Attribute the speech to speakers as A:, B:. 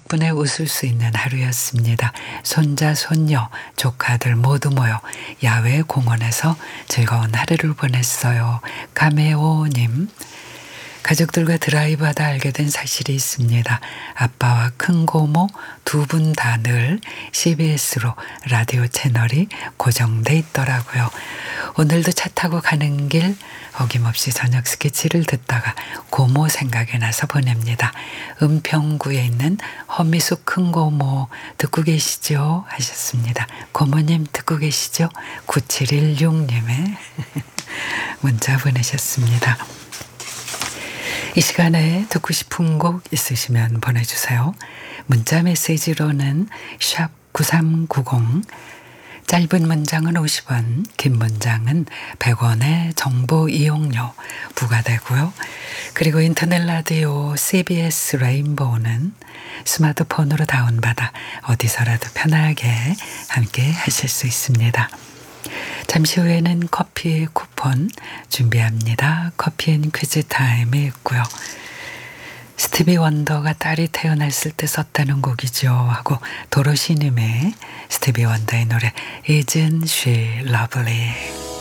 A: 덕분에 웃을 수 있는 하루였습니다. 손자, 손녀, 조카들 모두 모여 야외 공원에서 즐거운 하루를 보냈어요. 가메오님. 가족들과 드라이브하다 알게 된 사실이 있습니다. 아빠와 큰 고모 두 분 다 늘 CBS로 라디오 채널이 고정돼 있더라고요. 오늘도 차 타고 가는 길 어김없이 저녁 스케치를 듣다가 고모 생각이 나서 보냅니다. 은평구에 있는 허미숙 큰 고모 듣고 계시죠? 하셨습니다. 고모님 듣고 계시죠? 9716님의 문자 보내셨습니다. 이 시간에 듣고 싶은 곡 있으시면 보내주세요. 문자 메시지로는 샵 9390, 짧은 문장은 50원, 긴 문장은 100원의 정보 이용료 부과되고요. 그리고 인터넷 라디오 CBS 레인보우는 스마트폰으로 다운받아 어디서라도 편하게 함께 하실 수 있습니다. 잠시 후에는 커피 쿠폰 준비합니다. 커피앤 퀴즈 타임이 있고요. 스티비 원더가 딸이 태어났을 때 썼다는 곡이죠 하고 도로시님의 스티비 원더의 노래 Isn't She Lovely.